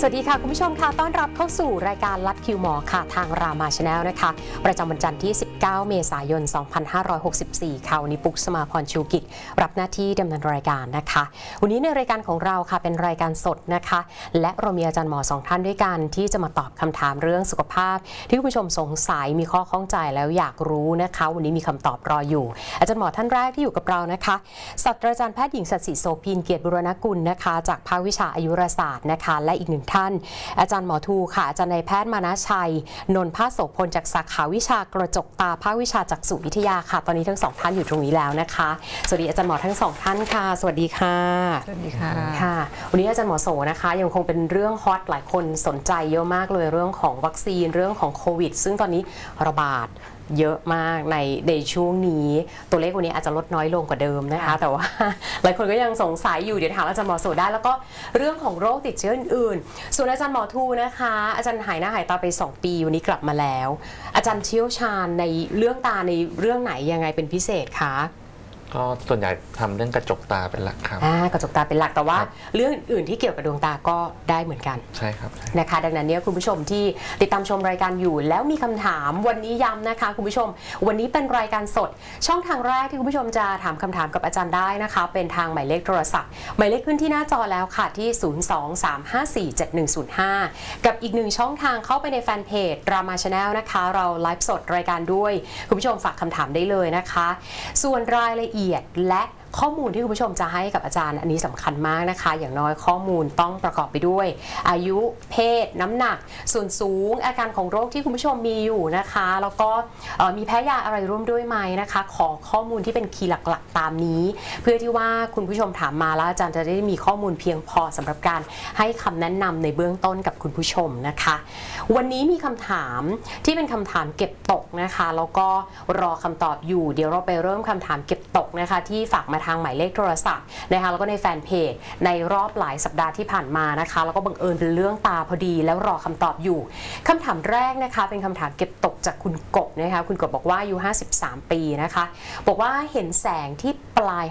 สวัสดีค่ะคุณผู้ชมค่ะต้อนรับเข้าสู่รายการลัดคิวหมอค่ะทางรามาชาแนลนะคะประจำวันจันทร์ที่19เมษายน2564ค่ะวันนี้ปุ๊กสมาพรชูกิจรับหน้าที่ดำเนินรายการนะคะวันนี้ในรายการของเราค่ะเป็นรายการสดนะคะและเรามีอาจารย์หมอ2ท่านด้วยกันที่จะมาตอบคำถามเรื่องสุขภาพที่คุณผู้ชมสงสัยมีข้อข้องใจแล้วอยากรู้นะคะวันนี้มีคำตอบรออยู่อาจารย์หมอท่านแรกที่อยู่กับเรานะคะศาสตราจารย์แพทย์หญิงสัตย์ศรีโสภินเกียรติบุรณกุลนะคะจากภาควิชาอายุรศาสตร์นะคะและอีกหนึ่งท่านอาจารย์หมอทูค่ะอาจารย์นายแพทย์มานะชัยนนท์ภาสโสพลจากสาขาวิชากระจกตาภาควิชาจักษุวิทยาค่ะตอนนี้ทั้งสองท่านอยู่ตรงนี้แล้วนะคะสวัสดีอาจารย์หมอทั้งสองท่านค่ะสวัสดีค่ะสวัสดีค่ะค่ะวันนี้อาจารย์หมอโสนะคะยังคงเป็นเรื่องฮอตหลายคนสนใจเยอะมากเลยเรื่องของวัคซีนเรื่องของโควิดซึ่งตอนนี้ระบาดเยอะมากในช่วงนี้ตัวเลขวันนี้อาจจะลดน้อยลงกว่าเดิมนะคะแต่ว่าหลายคนก็ยังสงสัยอยู่เดี๋ยวถามอาจารย์หมอโสได้แล้วก็เรื่องของโรคติดเชื้ออื่นๆส่วนอาจารย์หมอทูนะคะอาจารย์หายหน้าหายตาไป2 ปีวันนี้กลับมาแล้วอาจารย์เชี่ยวชาญในเรื่องตาในเรื่องไหนยังไงเป็นพิเศษคะก็ส่วนใหญ่ทำเรื่องกระจกตาเป็นหลักครับกระจกตาเป็นหลักแต่ว่าเรื่องอื่นที่เกี่ยวกับดวงตาก็ได้เหมือนกันใช่ครับนะคะดังนั้นเนี่ยคุณผู้ชมที่ติดตามชมรายการอยู่แล้วมีคำถามวันนี้ย้ำนะคะคุณผู้ชมวันนี้เป็นรายการสดช่องทางแรกที่คุณผู้ชมจะถามคำถามกับอาจารย์ได้นะคะเป็นทางหมายเลขโทรศัพท์หมายเลขขึ้นที่หน้าจอแล้วค่ะที่023547105กับอีกหนึ่งช่องทางเข้าไปในแฟนเพจรามาชาแนลนะคะเราไลฟ์สดรายการด้วยคุณผู้ชมฝากคำถามได้เลยนะคะส่วนรายละเอียดและข้อมูลที่คุณผู้ชมจะให้กับอาจารย์อันนี้สำคัญมากนะคะอย่างน้อยข้อมูลต้องประกอบไปด้วยอายุเพศน้ำหนักส่วนสูงอาการของโรคที่คุณผู้ชมมีอยู่นะคะแล้วก็มีแพ้ยาอะไรร่วมด้วยไหมนะคะขอข้อมูลที่เป็นคีย์หลักๆตามนี้เพื่อที่ว่าคุณผู้ชมถามมาแล้วอาจารย์จะได้มีข้อมูลเพียงพอสำหรับการให้คำแนะนำในเบื้องต้นกับคุณผู้ชมนะคะวันนี้มีคำถามที่เป็นคำถามเก็บตกนะคะแล้วก็รอคำตอบอยู่เดี๋ยวเราไปเริ่มคำถามเก็บตกนะคะที่ฝากมาทางหมายเลขโทรศัพท์นะคะแล้วก็ในแฟนเพจในรอบหลายสัปดาห์ที่ผ่านมานะคะแล้วก็บังเอิญเป็นเรื่องตาพอดีแล้วรอคำตอบอยู่คำถามแรกนะคะเป็นคำถามเก็บตกจากคุณกบนะคะคุณกบบอกว่าอายุ53 ปีนะคะบอกว่าเห็นแสงที่ปลาย